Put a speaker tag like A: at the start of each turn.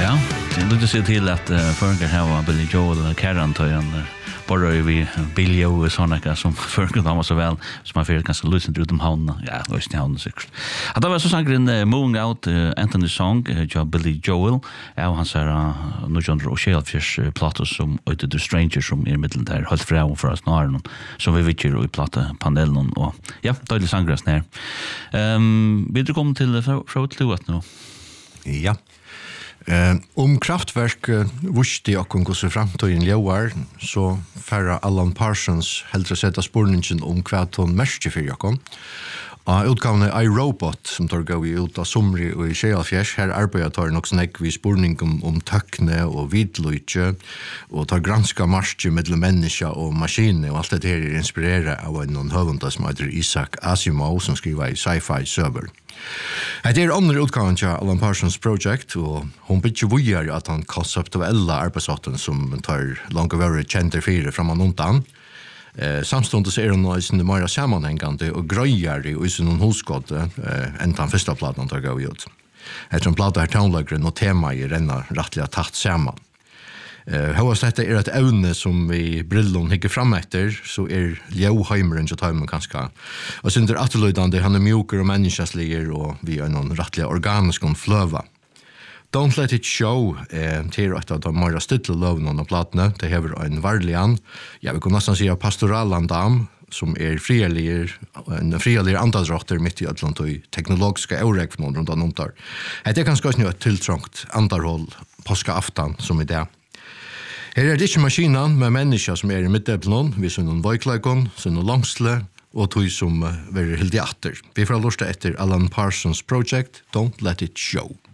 A: Ja, det luktar sig till att förr här Billy Joel och Karen tar en bara vi Billy och såna som förr de var så väl som man fick ganska lustigt ut hamnen. Ja, just hamnen säkert. Att det var så sangren Moving Out Anthony Song av Billy Joel. Ja, han sa nu John Rochelle platta som ute The Stranger som i mitten där hållt fram för oss när som vi vill ju i platta panelen och ja, då är det sangras ner. Vill du komma till frågat nu?
B: Ja. Kraftverk visste jag om hur framtiden ljöar så färra Alan Parsons hellre sätta spårningen om vad hon märker för jag. Utgavene iRobot som tar gå ut av somri og i Sjealfjers her arbeider tar nok snakk vi spurning om tøkne og vidløytje og tar granska marsje mellom mennesker og maskiner og alt det her inspirerer av en høvunda som heter Isaac Asimov som skriver i Sci-Fi Server. Det andre utgaven til Alan Parsons Project og hun bytter vujer at han konseptuelle arbeidsåten som tar langt over kjenter fire framan undan. Samstundes hon i mer sammanhängande och gröjar i sin hosgård än den första plattan tar gå ut. Eftersom plattan är tonlagren och tema i renna rättliga tatt samman. Hva dette ett evne som vi brillon hikker fram etter, så Ljoheimeren så tar man ganska. Och synder atterløydande, han mjuker och människasliger och vi någon rättliga organisk flöva. Don't Let It Show till ett av de mer stilla lovna av plattorna. Det har en varligan, jag vill nästan säga pastoralandam som en frialigare andadrotter mitt i Atlant och teknologiska eurekvnån runt om där. Det är ganska ett tilltrångt andarhåll påskaaftan som är det. Här är det inte maskinen med människor som i middeblen, vi ser någon vojklagon, ser någon långsle och tog som är helt i atter. Vi får lusta efter Alan Parsons Project, Don't Let It Show.